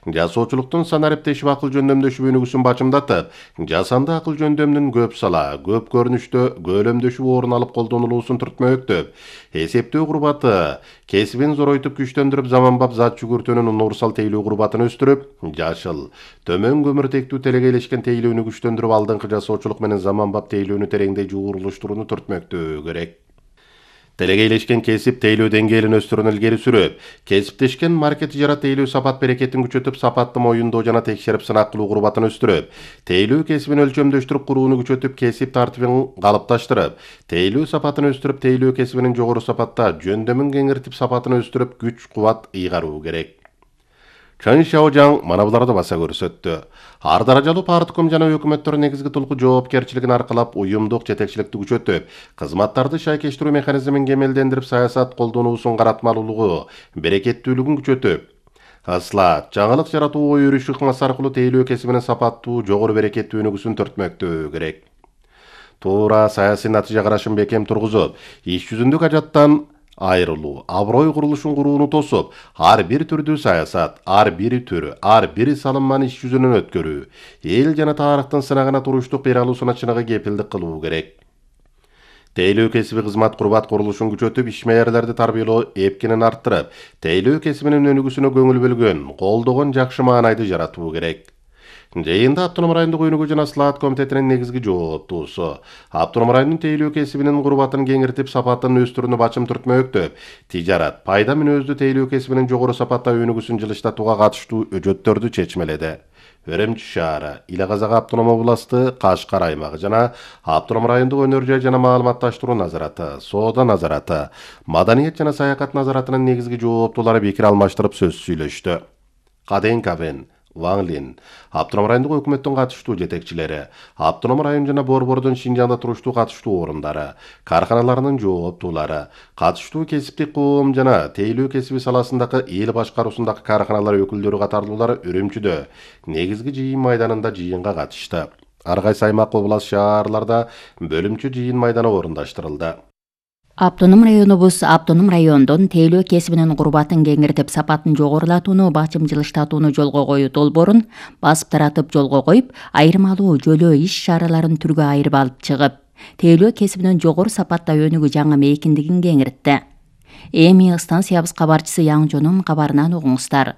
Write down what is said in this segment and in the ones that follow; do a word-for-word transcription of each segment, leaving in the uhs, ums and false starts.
Жасоочулуктун санариптешип акыл жөндөмдөшүп өнүгүүсүн бачымдатып, жасанды акыл жөндөмдүн көп сала, көп көрүнүштө көлөмдөшүп орун алып колдонулуусун түртмөктөп, эсептөө курбаты кесибин зоройтуп күчтөндүрүп заманбап зат жүгүртүүнүн универсал тейлөө курбатын өстүрүп, жашыл, төмөн көмүртектүү телегейлешкен тейлөөнү күчтөндүрүп алдыңкы жасоочулук менен заманбап тейлөөнү тереңдей жуурулуштурууну түртмөктөө керек. Телегейлешкен кесип тейлөө деңгээлин өстүрүүнү илгери сүрүп, кесиптешкен маркет жара тейлөө сапат берекетин күчөтүп, сапатты моюндоо жана текшерип сынак кылуу курбатын өстүрүп, тейлөө кесибин өлчөмдөштүрүп курууну күчөтүп, кесип тартибин калыпташтырып, тейлөө сапатын өстүрүп, тейлөө кесибинин жогору сапатта жөндөмүн кеңиртип, сапатын өстүрүп, күч кубат ыйгаруу керек. Чын Шаожаң мана буларды баса көрсөттү. Ар даражалуу партком жана өкмөттөр негизги тулку жоопкерчилигин аркалап, уюмдук жетекчиликти күчөтүп, кызматтарды шайкештирүү механизмин кемелдендирип, саясат колдонуусун каратмалуулугу, берекеттүүлүгүн күчөтүп, ыслаат, жаңылык жаратуу ой өрүш ыкмасы аркылуу тейлөө кесибинин сапаттуу, жогору берекеттүү өнүгүүсүн түртмөктөө керек. Туура саясий натыйжа карашын бекем тургузуп, иш жүзүндүк ажаттан айрылуу, аброй курулушун курууну тосуп, ар бир түрдүү саясат, ар бир түр, ар бир салымманы иш жүзүнөн өткөрүү, эл жана тарыхтын сынагына туруштук бере алуусуна чыныгы кепилдик кылуу керек. Тейлөө кесиби кызмат курбат курулушун күчөтүп, ишмерлерди тарбиялоо эпкинин арттырып, тейлөө кесибинин өнүгүүсүнө көңүл бөлгөн, колдогон жакшы маанайды жаратуу керек. Жыйында Автоном райондук өнүгүү жана ысылаат комитетинин негизги жооптуусу, Автоном районунун тейлөө кесибинин курбатын кеңиртип, сапатын өстүрүүнү бачым түртмөктөп, тижарат, пайда мүнөздүү тейлөө кесибинин жогору сапатта өнүгүүсүн жылыштатууга катыштуу өжөттөрдү чечмеледи. Өрөмчү шаары, Ила Казак автоном областы, Кашкар аймагы жана Автоном райондук өнөр жай жана маалыматташтыруу назараты, соода назараты, маданият жана саякат назаратынын негизги жооптуулары пикир алмаштырып сөз сүйлөштү. Каден Кавен, Ван Лин, Автоном райондук өкмөттүн катыштуу жетекчилери, Автоном район жана Борбордун Шинжаңда туруштуу катыштуу орундары, карканаларынын жооптуулары, катыштуу кесиптик коом жана тейлөө кесиби саласындагы эл башкаруусундагы карканалар өкүлдөрү катарлуулары Үрүмчүдө негизги жыйын майданында жыйынга катышты. Ар кайсы аймак, област, шаарларда бөлүмчө жыйын майданы орундаштырылды. Автоном районубуз автоном райондон тейлөө кесибинин курбатын кеңиртип, сапатын жогорулатууну, бачым жылыштатууну жолго коюу долбоорун басып таратып жолго коюп, айырмалуу жөлөө иш чараларын түргө айырып алып чыгып, тейлөө кесибинин жогору сапатта өнүгүү жаңы мейкиндигин кеңиртти. Эми станциябыз кабарчысы Яң Жонун кабарынан угуңуздар.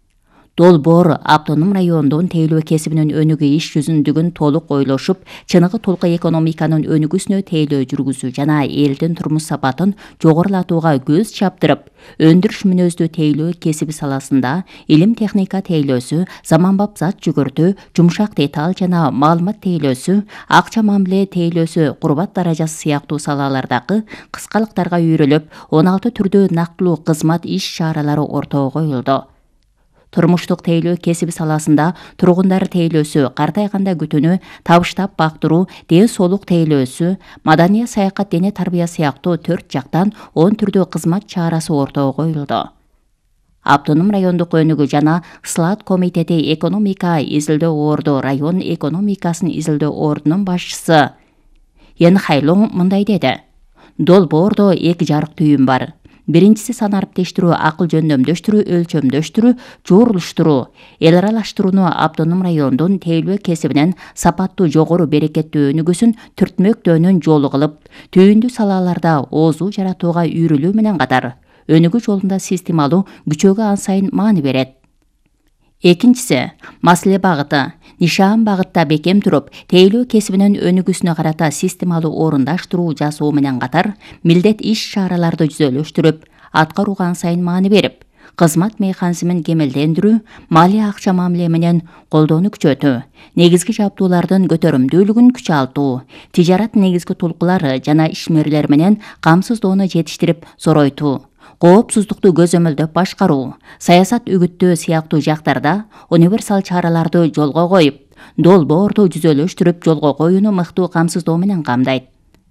Долбоор автоном райондун тейлөө кесибинин өнүгүү иш жүзүндүгүн толук ойлошуп, чыныгы толку экономиканын өнүгүүсүнө тейлөө жүргүзүү жана элдин турмуш сапатын жогорулатууга көз чаптырып, өндүрүш мүнөздүү тейлөө кесиби саласында илим техника тейлөөсү, заманбап зат жүгүртүү, жумшак деталь жана маалымат тейлөөсү, акча мамиле тейлөөсү, курбат даражасы сыяктуу салалардагы кыскалыктарга үйрөлүп, он алты түрдүү нактылуу кызмат иш чаралары ортого коюлду. Турмуштук тейлөө кесиби саласында тургундар тейлөөсү, картайганда күтүүнү, табыштап бактыруу, ден соолук тейлөөсү, маданият, саякат, дене тарбия сыяктуу төрт жактан он түрдүү кызмат чарасы ортого коюлду. Автоном райондук өнүгүү жана ысылаат комитети экономика изилдөө орду район экономикасын изилдөө ордунун башчысы Ен Хайлоң мындай деди. Долбоордо эки жарык түйүн бар. Биринчиси санариптештирүү, акыл жөндөмдөштүрүү, өлчөмдөштүрүү, жуурулуштуруу, эл аралаштырууну автоном райондун тейлөө кесибинин сапаттуу, жогору берекеттүү өнүгүүсүн түртмөктөөнүн жолу кылып, түйүндүү салаларда оозуу жаратууга үйрүлүү менен катар, өнүгүү жолунда системалуу күчөөгө ан сайын маани берет. Экинчиси, маселе багыты, нишан багытта бекем туруп, тейлөө кесибинин өнүгүүсүнө карата системалуу орундаштыруу жасоо менен катар, милдет иш чараларды жүзөлөштүрүп, аткарууга ан сайын маани берип, кызмат механизмин кемелдендирүү, малия акча мамиле менен колдоону күчөтүү, негизги жабдуулардын көтөрүмдүүлүгүн күчалтуу, тижарат негизги тулкулары жана ишмерлер менен камсыздоону жетиштирип зоройтуу, коопсуздукту көзөмөлдөп башкаруу, саясат үгүттөө сыяктуу жактарда универсал чараларды жолго коюп, долбоорду жүзөлөштүрүп жолго коюуну мыктуу камсыздоо менен камдайт.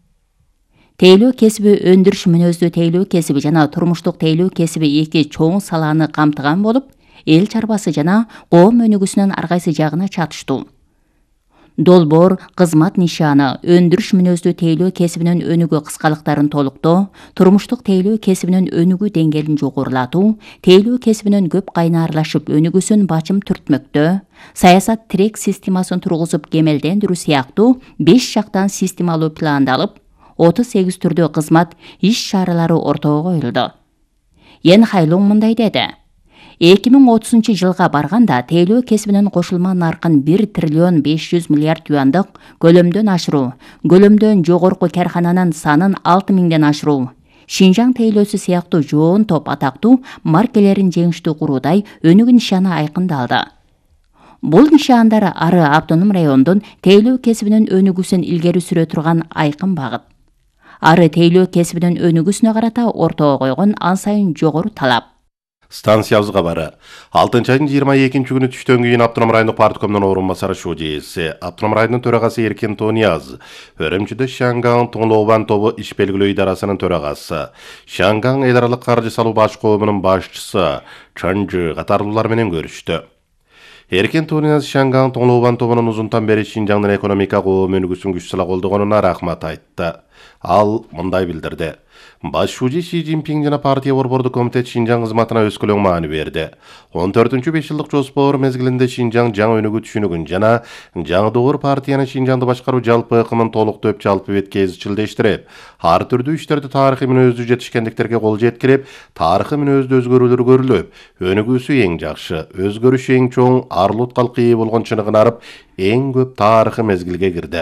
Тейлөө кесиби өндүрүш мүнөздүү тейлөө кесиби жана турмуштук тейлөө кесиби эки чоң саланы камтыган болуп, эл чарбасы жана коом өнүгүүсүнүн ар кайсы жагына чатыштуу. долбоор, кызмат нишаны, өндүрүш мүнөздүү тейлөө кесибинин өнүгүү кыскалыктарын толуктоо, турмуштук тейлөө кесибинин өнүгүү деңгээлин жогорулатуу, тейлөө кесибинин көп кайнаарлашып өнүгүүсүн бачым түртмөктө, саясат тирек системасын тургузуп кемелдендирүү сыяктуу беш жактан системалуу пландалып, отуз сегиз түрдүү кызмат иш-чаралары ортого коюлду. Ен Хайлуң мындай деди: эки миң отузунчу жылга барганда тейлөө кесибинин кошулма наркын бир триллион беш жүз миллиард юандык көлөмдөн ашыруу, көлөмдөн жогорку кархананын санын алты миңден ашыруу, Шинжаң тейлөөсү сыяктуу жоон топ атактуу маркелерин жеңиштүү куруудай өнүгүү нишаны айкындалды. Бул нишандар ары автоном райондун тейлөө кесибинин өнүгүүсүн илгери сүрө турган айкын багыт. Ары тейлөө кесибинин өнүгүүсүнө карата ортого койгон ан сайын жогору талап. Станциябызга бары. алтынчы айдын жыйырма экинчи күнү түштөн кийин Автоном райондук парткомдун орун басары шужээси, Автоном районунун төрагасы Эркин Тонияз, Өрөмчүдө Шаңгаң Тоңлообан тобу иш белгилөө идарасынын төрагасы, Шаңгаң эл аралык каржы салуу баш коомунун башчысы Чанжы катарлуулар менен көрүштү. Эркин Тонияз Шаңгаң Тоңлообан тобунун узунтан бери Шинжаңдын экономика коом өнүгүүсүн күч сала колдогонуна рахмат айтты. Ал мындай билдирди: Баш шужи Ши Цзиньпин жана партия борбордук комитет Шинжаң кызматына өскөлөң маани берди. он төртүнчү беш жылдык жоспор мезгилинде Шинжаң жаңы өнүгүү түшүнүгүн жана жаңы доор партиянын Шинжаңды башкаруу жалпы ыкымын толуктоп жалпы бетке изчилдештирип, ар түрдүү иштерди тарыхый мүнөздүү жетишкендиктерге кол жеткирип, тарыхый мүнөздүү өзгөрүүлөр көрүлүп, өнүгүүсү эң жакшы, өзгөрүшү эң чоң, арлут калкы ээ болгон чыныгын арып, эң көп тарыхый мезгилге кирди.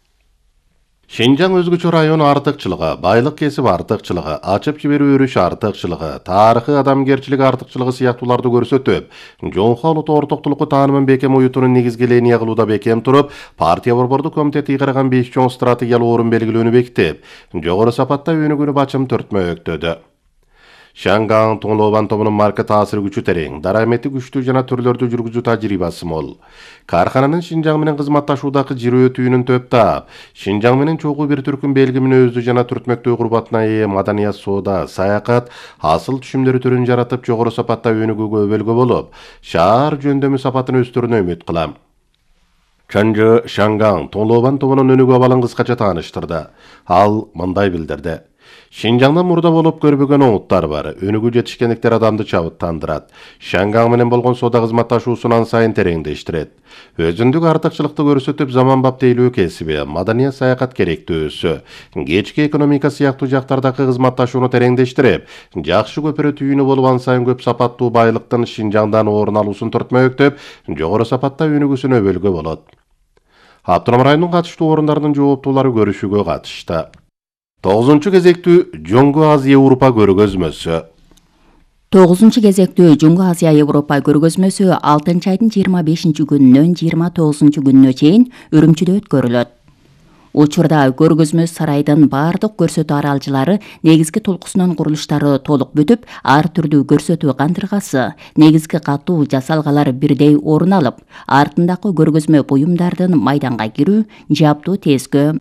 Шинжаң өзгөчө район артыкчылыгы, байлык кесип артыкчылыгы, ачып жиберүү өрүш артыкчылыгы, тарыхый адамгерчилик артыкчылыгы сыяктууларды көрсөтүп, жоңхо улут ортоктулукку таанымын бекем уютуунун негизги линия кылууда бекем туруп, партия борбордук комитети караган беш чоң стратегиялык орун белгилөөнү бекитип, жогору сапатта өнүгүүнү бачым түртмөктөдү. Шаңгаң Тоңлообан тобунун марка таасиры күчү терең, дарамети күчтүү жана түрлөрдү жүргүзүү тажрыйбасы мол. Кархананын Шинжаң менен кызматташуудагы жирөө түйүнүн төп таап, Шинжаң менен чогуу бир түркүн белги мүнөздүү жана түртмөктүү курбатына ээ маданият, соода, саякат, асыл түшүмдөрү түрүн жаратып, жогору сапатта өнүгүүгө өбөлгө болуп, шаар жөндөмү сапатын өстүрүүнү үмүт кылам. Чанжы Шаңгаң Тоңлообан тобунун өнүгүү абалын кыскача тааныштырды. Ал мындай билдирди: Шинжаңда мурда болуп көрбөгөн оңуттар бар. Өнүгүү жетишкендиктер адамды чабыттандырат. Шаңгаң менен болгон соода кызматташуусун ан сайын тереңдештирет. Өзүндүк артыкчылыкты көрсөтүп, заманбап тейлөө кесиби, маданият, саякат керектөөсү, кечки экономика сыяктуу жактардагы кызматташууну тереңдештирип, жакшы көпүрө түйүнү болуп, ан сайын көп сапаттуу байлыктын Шинжаңдан орун алуусун түртмөктөп, жогору сапатта өнүгүүсүн өбөлгө болот. Автоном районунун катыштуу орундарынын жооптуулары көрүшүүгө катышты. тогузунчу кезектүү Жоңго Азия Европа көргөзмөсү. тогузунчу кезектүү Жоңго Азия Европа көргөзмөсү алтынчы айдын жыйырма бешинчи күнүнөн жыйырма тогузунчу күнүнө чейин Үрүмчүдө өткөрүлөт. Учурда көргөзмө сарайдын бардык көрсөтүү аралжылары негизги толкусунун курулуштары толук бүтүп, ар түрдүү көрсөтүү кандыргасы, негизги катуу жасалгалар бирдей орун алып, артындагы көргөзмө буюмдардын майданга кирүү, жаптуу тескөө,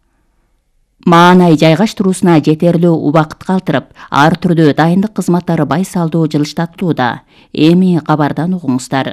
маанай жайгаштыруусуна жетерлүү убакыт калтырып, ар түрдүү дайындык кызматтары байсалдуу жылыштатылууда. Эми кабардан угуңуздар.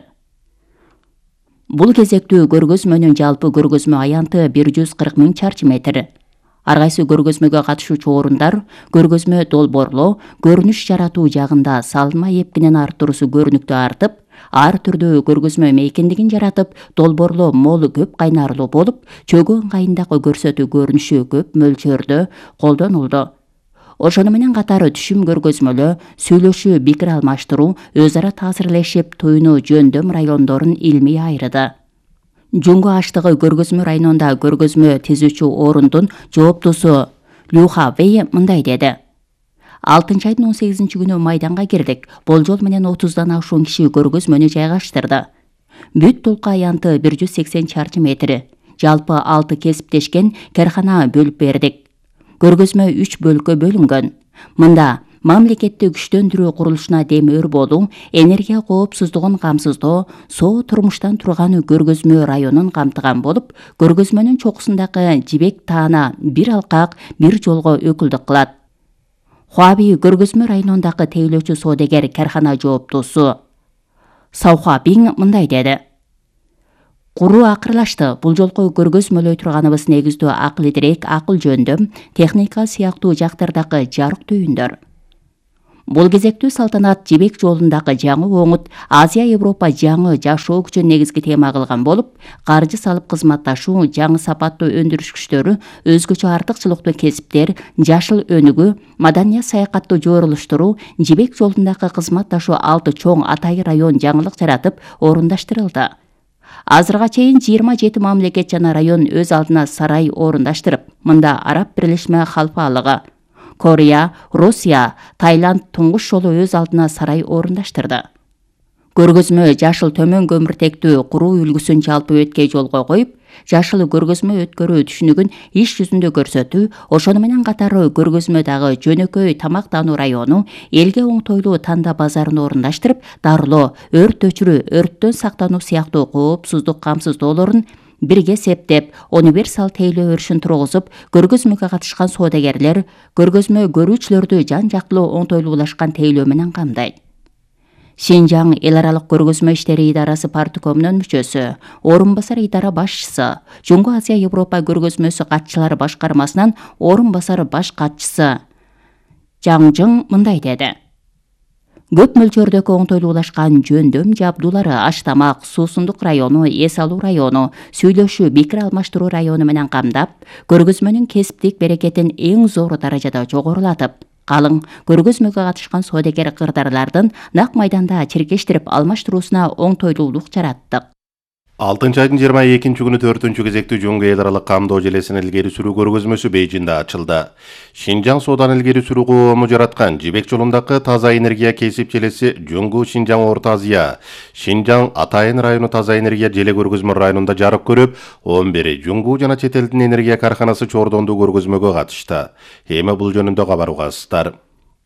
Бул кезектүү көргөзмөнүн жалпы көргөзмө аянты бир жүз кырк миң чарчы метр. Ар кайсы көргөзмөгө катышуучу орундар көргөзмө долбоорлоо, көрүнүш жаратуу жагында салынма эпкинин арттыруусу көрүнүктүү артып, ар түрдүү көргөзмө мейкиндигин жаратып, долбоорлоо мол көп кайнарлуу болуп, чөгүү ыңгайындагы көрсөтүү көрүнүшү көп мөлчөрдө колдонулду. Ошону менен катары түшүм көргөзмөлөө, сүйлөшүү, пикир алмаштыруу, өз ара таасирлешип туюнуу жөндөм райондорун илмий айырды. Жоңго аштыгы көргөзмө районунда көргөзмө түзүүчү орундун жооптуусу Люха Вэй мындай деди: алтынчы айдын он сегизинчи күнү майданга кирдик. Болжол менен отуздан ашуун киши көргөзмөнү жайгаштырды. Бүт толку аянты бир жүз сексен чарчы метр. Жалпы алты кесиптешкен кархана бөлүп бердик. Көргөзмө үч бөлккө бөлүнгөн. Мында мамлекетти күчтөндүрүү курулушуна демөөр болуу, энергия коопсуздугун камсыздоо, соо турмуштан турган көргөзмө районун камтыган болуп, көргөзмөнүн чокусундагы жибек таана бир алкак бир жолго өкүлдүк кылат. Хуаби көргөзмө районундагы тейлөөчү соодагер кархана жооптуусу Саухабин мындай деди: Куруу акырлашты. Бул жолку көргөзмөлөй турганыбыз негиздүү акыл идирек, акыл жөндөм, техника сыяктуу жактардагы жарык түйүндөр. Бул кезектүү салтанат Жибек жолундагы жаңы оңут Азия Европа жаңы жашоо күчүн негизги тема кылган болуп, каржы салып кызматташуу, жаңы сапаттуу өндүрүш күчтөрү, өзгөчө артыкчылыктуу кесиптер, жашыл өнүгүү, маданият саякаттуу жоорулуштуруу, Жибек жолундагы кызматташуу алты чоң атайы район жаңылык жаратып орундаштырылды. Азырга чейин жыйырма жети мамлекет жана район өз алдына сарай орундаштырып, мында Араб Бирлешме Халфалыгы, Корея, Русия, Таиланд туңгуш жолу өз алдына сарай орундаштырды. Көргөзмө жашыл төмөн көмүртектүү куруу үлгүсүн жалпы өткөй жолго коюп, жашыл көргөзмө өткөрүү түшүнүгүн иш жүзүндө көрсөтүү, ошону менен катары көргөзмөдагы жөнөкөй тамактануу району, элге оңтойлуу танда базарын орундаштырып, дарылоо, өрт өчүрүү, өрттөн сактануу сыяктуу коопсуздук камсыздоолорун бирге септеп, универсал тейлөө өрүшүн тургузуп, көргөзмөгө катышкан соодагерлер көргөзмө көрүүчүлөрдү жан жактылуу оңтойлуулашкан тейлөө менен камдайт. Шинжаң эл аралык көргөзмө иштери идарасы парткомунун мүчөсү, орун басар идара башчысы, Жуңгу Азия Европа көргөзмөсү катчылары башкармасынан орун басар баш катчысы Жаңжың мындай деди. Көп мөлчөрдөгү оңтойлуулашкан жөндөм жабдуулары аш-тамак, суусундук району, эс алуу району, сүйлөшүү, пикир алмаштыруу району менен камдап, көргөзмөнүн кесиптик берекетин эң зор даражада жогорулатып, калың көргөзмөгө катышкан соодагер кырдаарлардын нак майданда чиркештирип алмаштыруусуна оңтойлуулук жараттык. алтынчы айдын жыйырма экинчи күнү төртүнчү кезектүү Жуңгу эл аралык камдоо желесин илгери сүрүү көргөзмөсү Бейжиңде ачылды. Шинжаң соодан илгери сүрүү коому жараткан Жибек жолундагы таза энергия кесип желеси Жуңгу Шинжаң Орто Азия, Шинжаң Атайын району таза энергия желе көргөзмө районунда жарык көрүп, он бир Жуңгу жана чет элдин энергия карканасы чордондуу көргөзмөгө катышты. Эми бул жөнүндө кабар угасыздар.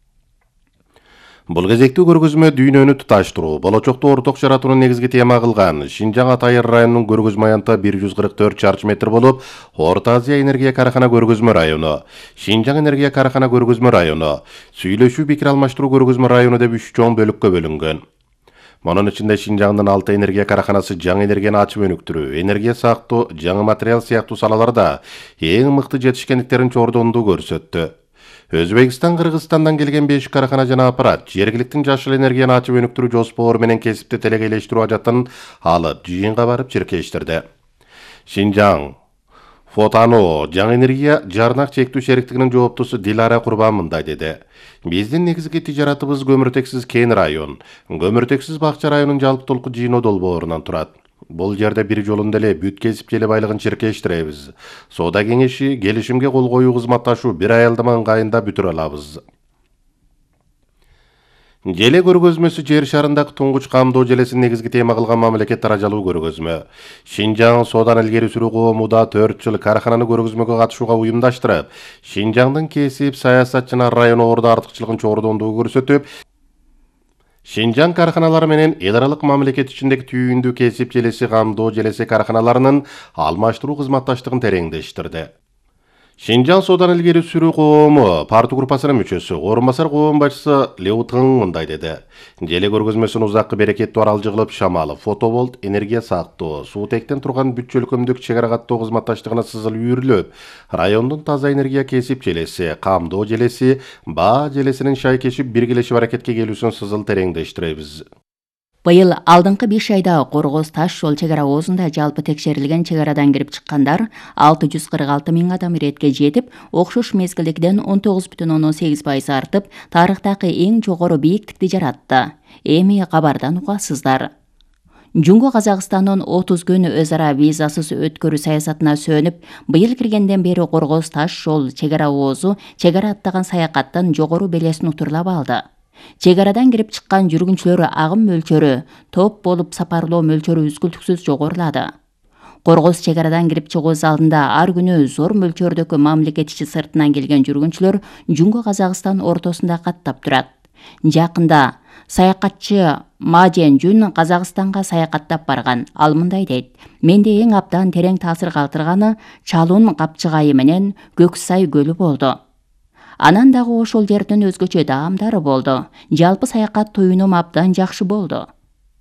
Бул кезектүү көргөзмө дүйнөнү туташтыруу, болочокто орток жаратууну негизги тема кылган Шинжаң Атайын районунун көргөзмө аянты бир жүз кырк төрт чарчы метр болуп, Орто Азия энергия каркана көргөзмө району, Шинжаң энергия каркана көргөзмө району, Сүйлөшүү пикир алмаштыруу көргөзмө району деп үч чоң бөлүккө бөлүнгөн. Монун ичинде Шинжаңдын алты энергия карканасы жаңы энергияны ачып өнүктүрүү, энергия сактоо, жаңы материал сыяктуу салаларда эң мыкты жетишкендиктерин чордондуу көрсөттү. Өзбекстан, Кыргызстандан келген беш карахана жана аппарат жергиликтин жашыл энергияны ачып өнүктүрүү жоспору менен кесипти телегейлештирүү ажатын алып жыйынга барып чиркештирди. Шинжаң Фотано жаңы энергия жарнак чектүү шериктигинин жооптусу Дилара Курбан мындай деди. Биздин негизги тижаратыбыз көмүртексиз кен район. Көмүртексиз бакча районунун жалпы жыйноо долбоорунан турат. Бул жерде бир жолунда эле бүт кесип желе байлыгын чиркештиребиз. Соода кеңеши, келишимге кол коюу, кызматташуу бир айылдама ыңгайында бүтүрө алабыз. Желе көргөзмөсү жер шарындагы туңгуч камдоо желесин негизги тема кылган мамлекет даражалуу көргөзмө. Шинжаң соодан илгери сүрүү коому да төрт жыл карахананы көргөзмөгө катышууга уюмдаштырып, Шинжаңдын кесип, саясат жана район ордо артыкчылыгын чордондуу көрсөтүп, Шинжаң карханалары менен эл аралык мамлекет ичиндеги түйүндүү кесип желеси, камдоо желеси карханаларынын алмаштыруу кызматташтыгын тереңдештирди. Шинжаң соодан илгери сүрүү коому парты группасынын мүчөсү, орун басар коом башчысы Леу Тың мындай деди. Желе көргөзмөсүн узаккы берекеттүү аралжы кылып Шамал, фотоволт, энергия сактоо, суутектен турган бүт чөлкөмдүк чек ара каттоо кызматташтыгына сызыл үйрүлүп, райондун таза энергия кесип желеси, камдоо желеси, баа желесинин шайкешип биргелешип аракетке келүүсүн сызыл тереңдештиребиз. Быйыл алдыңкы беш айда Коргоз таш жол чек ара оозунда жалпы текшерилген чек арадан кирип чыккандар алты жүз кырк алты миң адам иретке жетип, окшош мезгилдикиден он тогуз бүтүн ондон сегиз пайыз артып, тарыхтагы эң жогору бийиктикти жаратты. Эми кабардан угасыздар. Жуңгу Казакстандын отуз күн өз ара визасыз өткөрүү саясатына сөнүп, быйыл киргенден бери Коргоз таш жол чек ара оозу чек ара аттаган саякаттын жогору белесин утурлап алды. Чек арадан кирип чыккан жүргүнчүлөр агым мөлчөрү, топ болуп сапарлоо мөлчөрү үзгүлтүксүз жогорулады. Коргоз чек арадан кирип чыгуу залында ар күнү зор мөлчөрдөгү мамлекет ичи сыртынан келген жүргүнчүлөр Жуңгу Казакстан ортосунда каттап турат. Жакында саякатчы Мажен Жун Казакстанга саякаттап барган. Ал мындай дейт: "Менде эң абдан терең таасир калтырганы Чалун капчыгайы менен Көксай көлү болду. Анан дагы ошол жердин өзгөчө даамдары болду. Жалпы саякат туюнум абдан жакшы болду.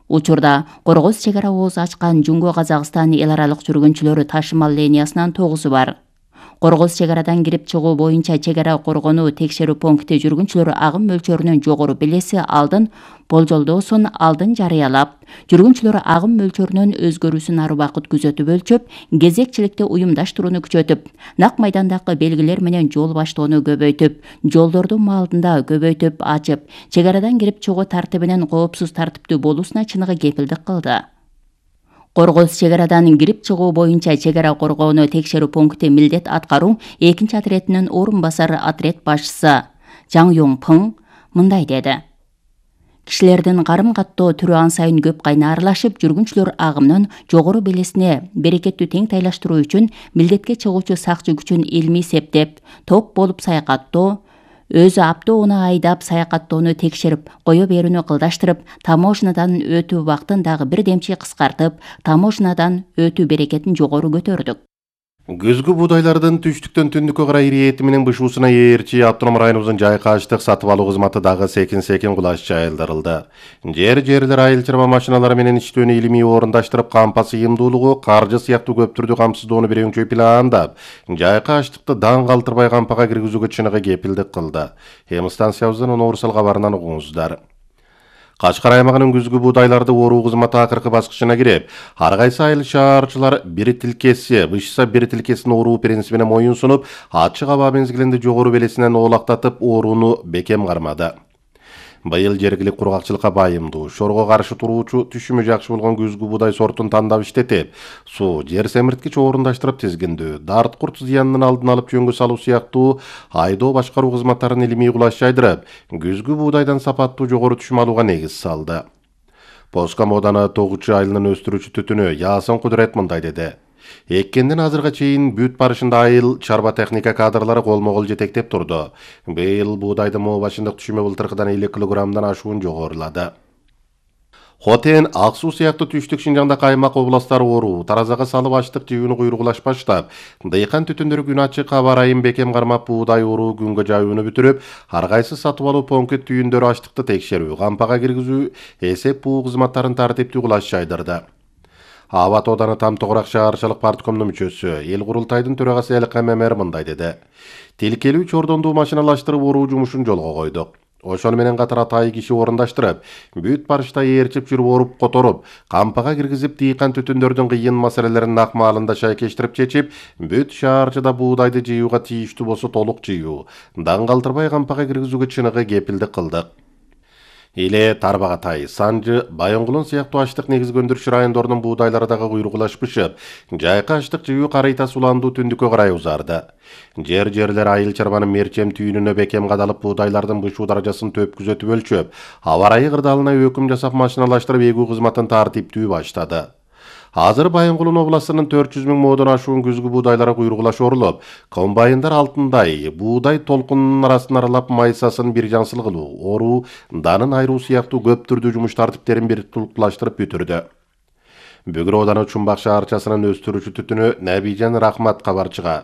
Учурда Коргоз чек ара ооз ачкан Жумго Казакстан эл аралык жүргүнчүлөрү ташымал линиясынан тогузу бар. Коргоз чек арадан кирип чыгуу боюнча чек ара коргонуу текшерүү пункти жүргүнчүлөр агым мөлчөрүнөн жогору белеси алдын болжолдоосун алдын жарыялап, жүргүнчүлөр агым мөлчөрүнөн өзгөрүүсүн ар убакыт күзөтүп өлчөп, кезекчиликти уюмдаштырууну күчөтүп, нак майдандагы белгилер менен жол баштоону көбөйтүп, жолдорду маалында көбөйтүп ачып, чек арадан кирип чыгуу тартибинин коопсуз тартиптүү болуусуна чыныгы кепилдик кылды. Коргоз чек арадан кирип чыгуу боюнча чек ара коргонуу текшерүү пункти милдет аткаруу экинчи отретинин орун басары отрет башчысы Жаң Юң Пың мындай деди. Кишилердин карым каттоо түрү ан сайын көп кайнарлашып, жүргүнчүлөр агымынын жогору белесине берекеттүү тең тайлаштыруу үчүн милдетке чыгуучу сакчы күчүн илмий септеп, топ болуп саякаттоо, өзү автоуна айдап саякаттоону текшерип, кое берүүнү кылдаштырып, таможнядан өтүү убактын дагы бир демчи кыскартып, таможнядан өтүү берекетин жогору көтөрдүк. Күзгү буудайлардын түштүктөн түндүккө карай ириети менен бышуусуна ээрчи автоном районубуздун жайкы аштык сатып алуу кызматы дагы секин-секин кулаш жайылдырылды. Жер-жерлер айыл чарба машиналары менен иштөөнү илимий орундаштырып, кампа сыйымдуулугу, каржы сыяктуу көп түрдүү камсыздоону бирөөңчөй пландап, жайкы аштыкты даң калтырбай кампага киргизүүгө чыныгы кепилдик кылды. Эми станциябыздын Унаурсал кабарынан угуңуздар. Кашкар аймагынын күзгү буудайларды оруу кызматы акыркы баскычына кирип, ар кайсы айыл шаарчылар бир тилкеси, бышса бир тилкесин оруу принцибине моюн сунуп, ачык аба мезгилинде жогору белесинен оолактатып орууну бекем кармады. Быйыл жергилик кургакчылыкка байымдуу, шорго каршы туруучу, түшүмү жакшы болгон күзгү буудай сортун тандап иштетип, суу, жер семирткич орундаштырып тизгиндүү, дарт курт зыянынын алдын алып жөнгө салуу сыяктуу айдоо башкаруу кызматтарын илимий кулаш жайдырып, күзгү буудайдан сапаттуу жогору түшүм алууга негиз салды. Поска Моданы тогузчу айылынын өстүрүүчү түтүнү Ясын Кудурет мындай деди. Эккенден азырга чейин бүт барышында айыл чарба техника кадрлары колмо-кол жетектеп турду. Быйыл буудайдын моо башындык түшүмү былтыркыдан элүү килограммдан ашуун жогорулады. Хотен, Ак Суу сыяктуу түштүк Шинжаңда каймак областтары оруу, таразага салып аштык жыюуну куйругулаш баштап, дыйкан түтүндөрү күн ачык аба ырайын бекем кармап буудай оруу күнгө жаюуну бүтүрүп, ар кайсы сатып алуу пункт түйүндөрү аштыкты текшерүү, кампага киргизүү, эсеп буу кызматтарын тартиптүү кулаш жайдырды. Абат Ооданы Там Тогурак шаарчылык парткомунун мүчөсү, эл курултайдын төрагасы Элкем Мемер мындай деди. Тилкелүү чордондуу машиналаштырып оруу жумушун жолго койдук. Ошону менен катар атайы киши орундаштырып, бүт барышта ээрчип жүрүп оруп которуп, кампага киргизип, дыйкан түтүндөрдүн кыйын маселелерин нак маалында шайкештирип чечип, бүт шаарчыда буудайды жыюуга тийиштүү болсо толук жыюу, даң калтырбай кампага киргизүүгө чыныгы кепилдик кылдык. Иле Тарбагатай, Санжы, Байоңгулун сыяктуу аштык негизги өндүрүш райондорунун буудайлары дагы куйругулашпышып, жайкы аштык жыюу карыйта суландуу түндүккө карай узарды. Жер-жерлер айыл чарбанын мерчем түйүнүнө бекем кадалып, буудайлардын бышуу даражасын төп күзөтүп өлчөп, аба ырайы кырдаалына өкүм жасап машиналаштырып эгүү кызматын тартиптүү баштады. Азыр Байоңгулун областынын төрт жүз миң модон ашуун күзгү буудайлары куйругулаш орулуп, комбайндар алтындай, буудай толкунунун арасын аралап майсасын бир жансыл кылуу, оруу, данын айруу сыяктуу көп түрдүү жумуш тартиптерин бир тулукташтырып бүтүрдү. Бүгүр Ооданы Чумбак шаарчасынын өстүрүүчү түтүнү Набижан Рахмат кабарчыга.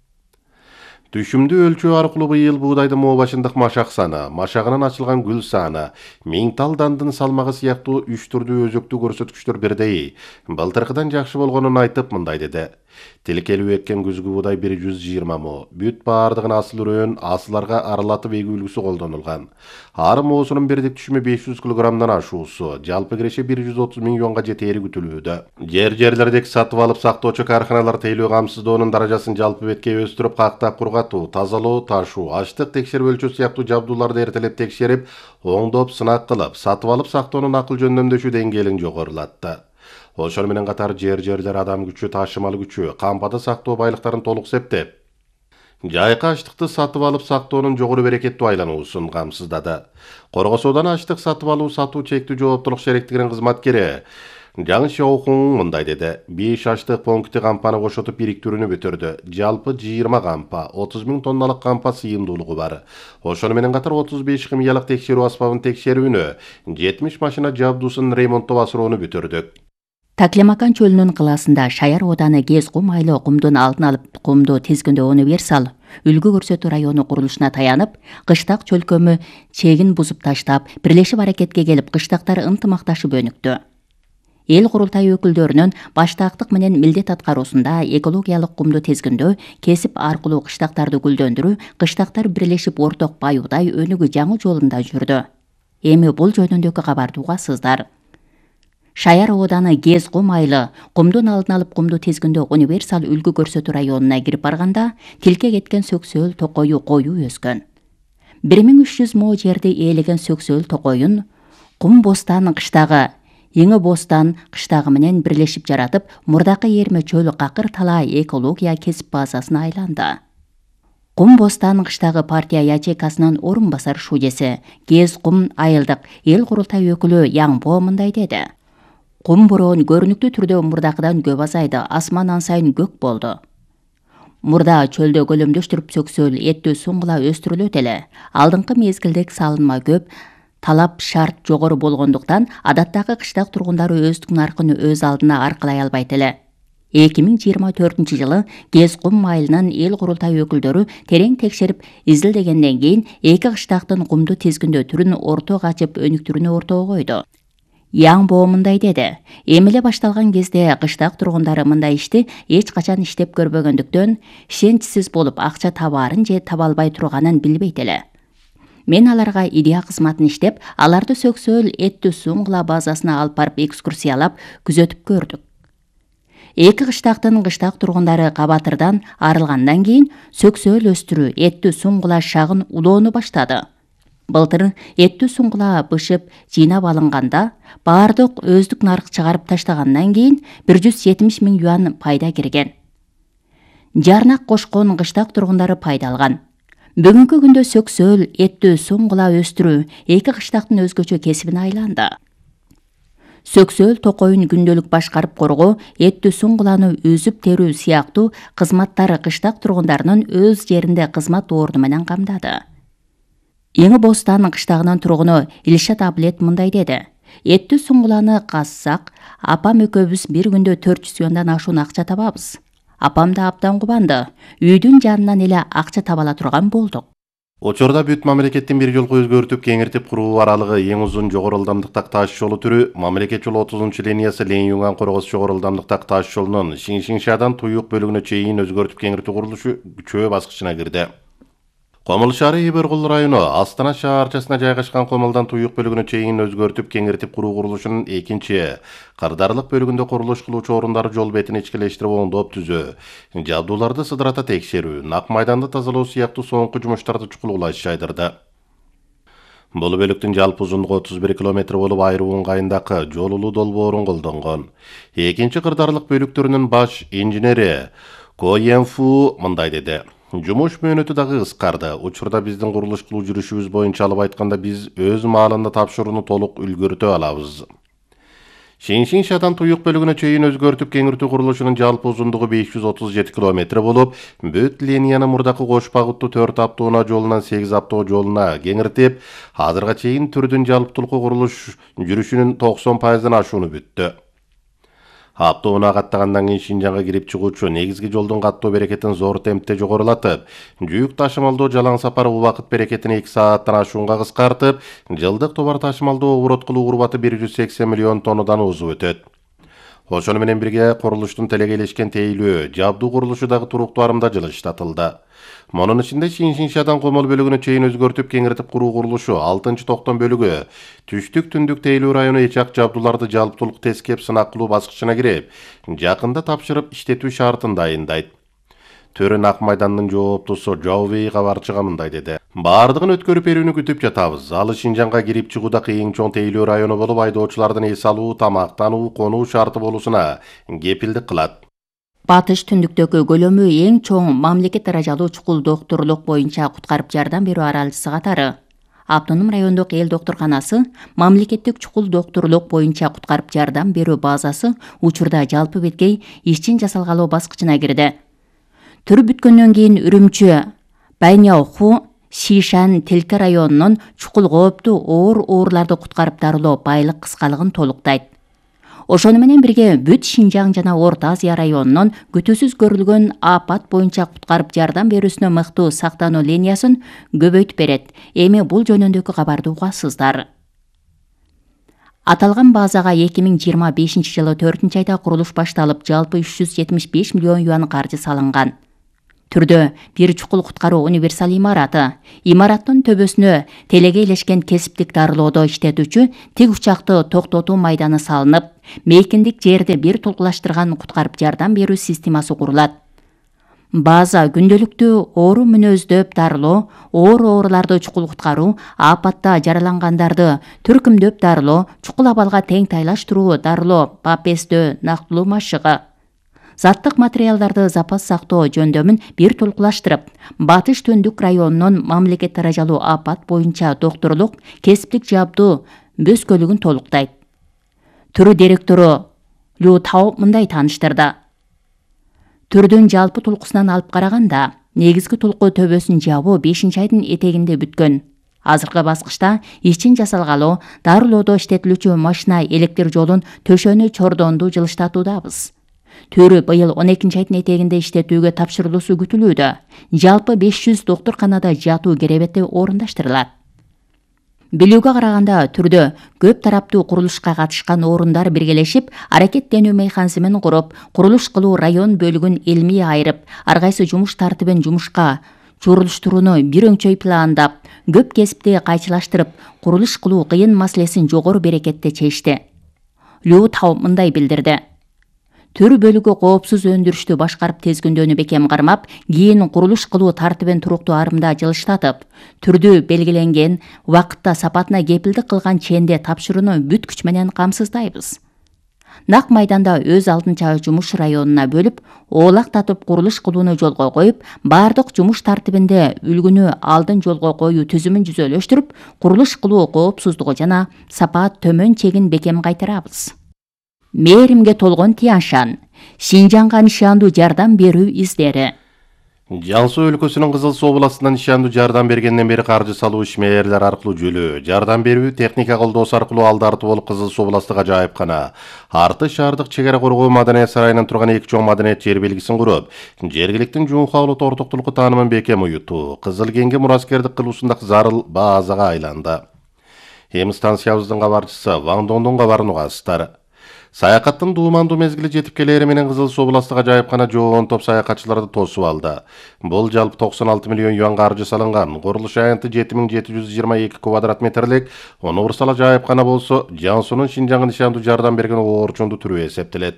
Түшүмдүү өлчөө аркылуу быйыл буудайдын моо башындык машак саны, машагынан ачылган гүл саны, миң тал дандын салмагы сыяктуу үч түрдүү өзөктүү көрсөткүчтөр бирдей. Былтыркыдан жакшы болгонун айтып мындай деди. Тилкелүү эккен күзгү буудай бир жүз жыйырма мо, бүт баардыгын асыл үрөөн, асыларга аралатып эгүү үлгүсү колдонулган. Ар моосунун бирдик түшүмү беш жүз килограммдан ашуусу, жалпы киреше бир жүз отуз миллионго жетери күтүлүүдө. Жер-жерлердеги сатып алып сактоочу карканалар тейлөө камсыздоонун даражасын жалпы бетке өстүрүп, кактап кургатуу, тазалоо, ташуу, аштык текшерип өлчөө сыяктуу жабдууларды эртелеп текшерип, оңдоп, сынак кылып, сатып алып сактоонун акыл жөндөмдөшүү деңгээлин жогорулатты. Ошол менен катар жер-жерлер адам күчү, ташымал күчү, кампада сактоо байлыктарын толук септеп, жайкы аштыкты сатып алып сактоонун жогору берекеттүү айлануусун камсыздады. Коргоз Ооданы аштык сатып алуу сатуу чектүү жооптулук шериктигинин кызматкери Жаң Шоухун мындай деди. беш аштык пункти кампаны кошотуп бириктирүүнү бүтүрдү. Жалпы жыйырма кампа, отуз миң тонналык кампа сыйымдуулугу бар. Ошону менен катар отуз беш химиялык текшерүү аспабын текшерүүнү, жетимиш машина жабдуусын ремонттоп асыроону бүтүрдүк. Таклемакан чөлүнүн кылаасында Шаяр Ооданы Кез кум айлы кумдун алдын алып кумду тизгиндөө универсал үлгү көрсөтүү району курулушуна таянып, кыштак чөлкөмү чегин бузуп таштап, бирлешип аракетке келип, кыштактар ынтымакташып өнүктү. Эл курултай өкүлдөрүнүн баштаактык менен милдет аткаруусунда экологиялык кумду тизгиндөө, кесип аркылуу кыштактарды гүлдөндүрүү, кыштактар бирлешип орток баюудай өнүгүү жаңы жолунда жүрдү. Эми бул жөнүндөгү кабарды угасыздар. Шаяр ооданы Гез кум айылы кумдун алдын алып кумду тизгиндөө универсал үлгү көрсөтүү районуна кирип барганда тилке кеткен сөксөөл токою коюу өскөн. бир миң үч жүз мо жерди ээлеген сөксөөл токоюн Кум бостан кыштагы, Эңи бостан кыштагы менен бирлешип жаратып, мурдакы Эрме чөл какыр талаа экология кесип базасына айланды. Кум бостан кыштагы партия ячейкасынын орун басар шудеси, Гез кум айылдык эл курултай өкүлү Яңбо мындай деди. Кум бороон көрүнүктүү түрдө мурдакыдан көп азайды, асман ансайын көк болду. Мурда чөлдө көлөмдөштүрүп сөксөөл эттүү суңгула өстүрүлөт эле. Алдыңкы мезгилдеги салынма көп, талап шарт жогору болгондуктан адаттагы кыштак тургундары өздүк наркын өз алдына аркылай албайт эле. эки миң жыйырма төртүнчү жылы Гез кум айылынын эл курултай өкүлдөрү терең текшерип изилдегенден кийин эки кыштактын кумду тизгиндөө түрүн ортого ачып өнүктүрүүнү ортого койду. Яңбо мындай деди. Эми эле башталган кезде кыштак тургундары мындай ишти эч качан иштеп көрбөгөндүктөн ишенчсиз болуп акча табаарын же таба албай турганын билбейт эле. Мен аларга идея кызматын иштеп, аларды сөксөөл эттүү суңгула базасына алып барып экскурсиялап, күзөтүп көрдүк. Эки кыштактын кыштак тургундары кабатырдан арылгандан кийин сөксөөл өстүрүү эттүү суңгула шагын улоону баштады. Былтыр эттүү суңгула бышып жыйнап алынганда, баардык өздүк нарк чыгарып таштагандан кийин бир жүз жетимиш миң юан пайда кирген. Жарнак кошкон кыштак тургундары пайда алган. Бүгүнкү күндө сөксөөл эттүү суңгула өстүрүү эки кыштактын өзгөчө кесибине айланды. Сөксөөл токоюн күндөлүк башкарып коргоо, эттүү суңгуланы үзүп терүү сыяктуу кызматтары кыштак тургундарынын өз жеринде кызмат орду менен камдады. Эңи бостан кыштагынын тургуну Илшат Аблет мындай деди. Эттүү суңгуланы казсак, апам экөөбүз бир күндө төрт жүз юандан ашуун акча табабыз. Апам да абдан кубанды. Үйдүн жанынан эле акча таба ала турган болдук. Учурда бүт мамлекеттин бир жолку өзгөртүп кеңиртип куруу аралыгы эң узун жогору ылдамдыктагы таш жолу түрү мамлекет жолу отузунчу линиясы Лен-Юнган Коргос жогору ылдамдыктагы таш жолунун Шиншиншадан Туюк бөлүгүнө чейин өзгөртүп кеңиртүү курулушу күчөө баскычына кирди. Комул шаары Эбергул району Астана шаарчасына жайгашкан Комулдан Туюк бөлүгүнө чейин өзгөртүп кеңиртип куруу курулушунун экинчи кырдаарлык бөлүгүндө курулуш кылуучу орундары жол бетин ичкилештирип оңдоп түзөө, жабдууларды сыдырата текшерүү, нак майданды тазалоо сыяктуу соңку жумуштарды чукулуулаш жайдырды. Бул бөлүктүн жалпы узундугу отуз бир километр болуп, айруу ыңгайындагы жол улуу долбоорун колдонгон. Экинчи кырдаарлык бөлүктөрүнүн баш инженери Ко Йенфу мындай деди. Жумуш мөөнөтү дагы кыскарды. Учурда биздин курулуш кылуу жүрүшүбүз боюнча алып айтканда биз өз маалында тапшырууну толук үлгөртө алабыз. Шиншиншадан Туюк бөлүгүнө чейин өзгөртүп кеңиртүү курулушунун жалпы узундугу беш жүз отуз жети километр болуп, бүт линияны мурдакы кош багыттуу төрт автоунаа жолунан сегиз автоо жолуна кеңиртип, азырга чейин түрдүн жалптуулуку курулуш жүрүшүнүн токсон пайыздан ашууну бүттү. Автоунаа каттагандан кийин Шинжанга кирип чыгуучу негизги жолдун каттоо берекетин зор темпте жогорулатып, жүк ташымалдоо жалаң сапар убакыт берекетин эки сааттан ашуунга кыскартып, жылдык товар ташымалдоо оборот кылуу урбаты бир жүз сексен миллион тоннадан узуп өтөт. Ошону менен бирге курулуштун телегейлешкен тейлөө, жабдуу курулушу дагы туруктуу арымда жылыштатылды. Монун ичинде Шиншиншадан Комол бөлүгүнө чейин өзгөртүп кеңиртип куруу курулушу алтынчы токтон бөлүгү түштүк түндүк тейлөө району эчак жабдууларды жалптуулук тескеп сынак кылуу баскычына кирип, жакында тапшырып иштетүү шартын дайындайт. Төрүн Ак майдандын жооптусу Жаубей кабарчыга мындай деди. Бардыгын өткөрүп берүүнү күтүп жатабыз. Ал Шинжанга кирип чыгууда кыйын чоң тейлөө району болуп, айдоочулардын эс алуу, тамактануу, конуу шарты болуусуна кепилдик кылат. Батыш түндүктөгү көлөмү эң чоң мамлекет даражалуу чукул доктурлук боюнча куткарып жардам берүү аралчысы катары Автоном райондук эл доктурканасы мамлекеттик чукул доктурлук боюнча куткарып жардам берүү базасы учурда жалпы беткей ишчин жасалгалоо баскычына кирди. Түр бүткөндөн кийин Үрүмчү, Байняоху, Шишан, Телке районунун чукул кооптуу оор оорларды куткарып дарылоо байлык кыскалыгын толуктайт. Ошону менен бирге бүт Шинжаң жана Орто Азия районунун күтүүсүз көрүлгөн апат боюнча куткарып жардам берүүсүнө мыктуу сактануу линиясын көбөйтүп берет. Эми бул жөнүндөгү кабарды угасыздар. Аталган базага эки миң жыйырма бешинчи жылы төртүнчү айда курулуш башталып, жалпы үч жүз жетимиш беш миллион юан каржы салынган. Түрдө бир чукул куткаруу универсал имараты, имараттын төбөсүнө телеге илешкен кесиптик дарылоодо иштетүүчү тик учакты токтотуу майданы салынып, мейкиндик жерди бир толкулаштырган куткарып жардам берүү системасы курулат. База күндөлүктүү оору мүнөздөп дарылоо, оор ооруларды чукул куткаруу, апатта жаралангандарды түркүмдөп дарылоо, чукул абалга тең тайлаштыруу дарылоо, папестөө, нактылуу машыгы. Заттык материалдарды запас сактоо жөндөмүн бир толкулаштырып, Батыш Төндүк районунун мамлекет даражалуу апат боюнча докторлук кесиптик жабдуу бөскөлүгүн толуктайт. Түрү директору Лю Тао мындай тааныштырды. Түрдүн жалпы толкусунан алып караганда, негизги толку төбөсүн жабуу бешинчи айдын этегинде бүткөн. Азыркы баскычта ичин жасалгалоо, дарылоодо иштетилүүчү машина электр жолун төшөнү чордонду жылыштатуудабыз. Түрү быйыл он экинчи айдын этегинде иштетүүгө тапшырылуусу күтүлүүдө. Жалпы беш жүз доктурканада жатуу керебети орундаштырылат. Билүүгө караганда, түрдө көп тараптуу курулушка катышкан орундар биргелешип, аракеттенүү механизмин куруп, курулуш кылуу район бөлүгүн илмий айырып, ар кайсы жумуш тартибин жумушка чурулуштурууну бир өңчөй пландап, көп кесипти кайчылаштырып, курулуш кылуу кыйын маселесин жогору берекетте чечти. Лю Тао мындай билдирди. Төр бөлүгү коопсуз өндүрүштү башкарып тезгүндөнү бекем кармап, кийин курулуш кылуу тартибин туруктуу арымда жылыштатып, түрдү белгиленген убакытта сапатына кепилдик кылган ченде тапшырууну бүт күч менен камсыздайбыз. Нак майданда өз алдынча жумуш районуна бөлүп, оолактатып курулуш кылууну жолго коюп, бардык жумуш тартибинде үлгүнү алдын жолго коюу түзүмүн жүзөлөштүрүп, курулуш кылуу коопсуздугу жана сапат төмөн чегин бекем кайтарабыз. Мээримге толгон Тяншан, Шинжаңга нишандуу жардам берүү издери. Жаңсу өлкөсүнүн Кызыл Суу областынан нишандуу жардам бергенден бери каржы салуу ишмерлер аркылуу жөлөө, жардам берүү техника колдоосу аркылуу алдарты болуп Кызыл Суу областык ажайыпкана, Арты шаардык чек ара коргоо маданият сарайынан турган эки чоң маданият жер белгисин куруп, жергиликтин Жуунха улут ортоктулуку таанымын бекем уютуу, Кызыл Кеңге мураскердик кылуусундагы зарыл базага айланды. Эми станциябыздын кабарчысы Ван Дондун кабарын угасыздар. Саякаттын дуумандуу мезгили жетип келери менен Кызыл Суу областык ажайыпкана жоон топ саякатчыларды тосуп алды. Бул жалпы токсон алты миллион юан каржы салынган. Курулуш аянты жети миң жети жүз жыйырма эки квадрат метрлик универсал ажайыпкана болсо, Жаңсунун Шинжаңга нишандуу жардам берген оорчунду түрү эсептелет.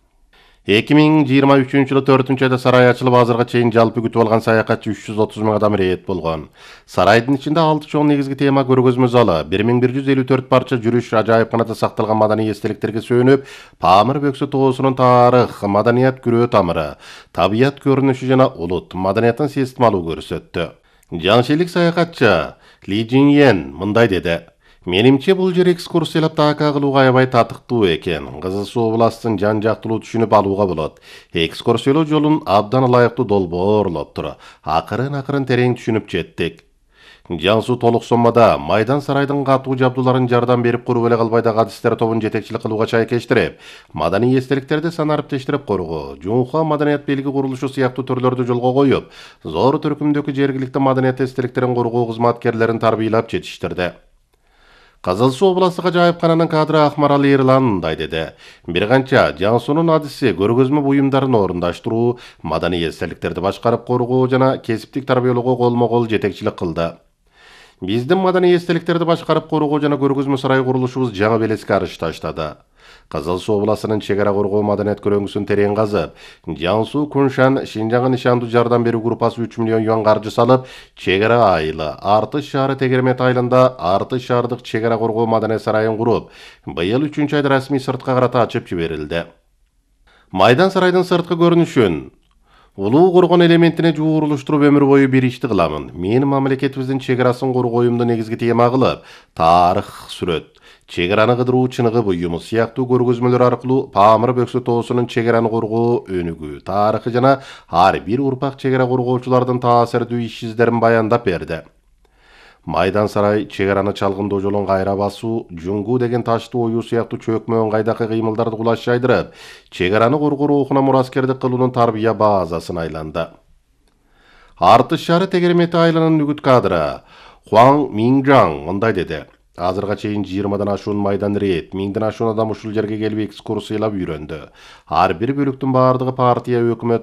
эки миң жыйырма үчүнчү жылы төртүнчү айда сарай ачылып, азыркыга чейин жалпы күтүп алган саякатчы үч жүз отуз миң адам ирет болгон. Сарайдын ичинде алты чоң негизги тема көргөзмө залы, бир миң бир жүз элүү төрт парча жүрүш ажайыпканада сакталган маданий эстеликтерге сүйөнүп, Памыр бөксө тоосунун тарых, маданият күрөө тамыры, табият көрүнүшү жана улут маданияттын системалуу көрсөттү. Жаңшелик саякатчы Ли Жиньен мындай деди. Менимче бул жер экскурсиялап таaka кылууга аябай татыктуу экен. Кызыл Суу областын жан жактылуу түшүнүп алууга болот. Экскурсиялоо жолун абдан ылайыктуу долбоорлоптур. Акырын-акырын терең түшүнүп жеттик. Жаңсу толук соммада майдан сарайдын катуу жабдууларын жардам берип куруп эле калбай да кадыстер тобун жетекчилик кылууга чайкештирип, маданий эстеликтерди санариптештирип коргоо, Жуунха маданият белги курулушу сыяктуу төрлөрдү жолго коюп, зор түркүмдөгү жергиликти маданият эстеликтерин коргоо кызматкерлерин тарбийлап жетиштирди. Кызыл Суу областык ажайыпкананын кадры Акмарал Эрлан мындай деди. Бир канча Жаңсунун адиси көргөзмө буюмдарын орундаштыруу, маданий эстеликтерди башкарып коргоо жана кесиптик тарбиялоого колмо-кол жетекчилик кылды. Биздин маданий эстеликтерди башкарып коргоо жана көргөзмө сарай курулушубуз жаңы белеске арыш таштады. Кызыл Суу областынын чек ара коргоо маданият көрөңгүсүн терең казып, Жаңсу Куншан Шинжаңга нишандуу жардам берүү группасы үч миллион юан каржы салып, чек ара айылы, Арты шаары Тегермет айылында Арты шаардык чек ара коргоо маданият сарайын куруп, быйыл үчүнчү айда расмий сыртка карата ачып жиберилди. Майдан сарайдын сырткы көрүнүшүн улуу коргон элементине жуурулуштуруп өмүр бою бир ишти кыламын. Мен мамлекетибиздин чек арасын коргоюмду негизги тема кылып, тарых сүрөт, чек араны кыдыруу чыныгы буюму сыяктуу көргөзмөлөр аркылуу Памыр бөксө тоосунун чек араны коргоо өнүгүү, тарыхы жана ар бир урпак чек ара коргоочулардын таасирдүү иш издерин баяндап берди. Майдан сарай чек араны чалгындоо жолун кайра басуу, жуңгу деген ташты оюу сыяктуу чөкмө ыңгайдагы кыймылдарды кулаш жайдырып, чек араны коргоо рухуна мураскердик кылуунун тарбия базасын айланды. Арты шаары Тегермет айылынын үгүт кадры Хуаң Минжаң мындай деди. Azırga çeyin жыйырмадан aşuun maydan reyet, миңден aşuun adam uşul jerge gelip ekskursiýalap ýürendi. Har bir bölükden bardygy partiýa, hökümet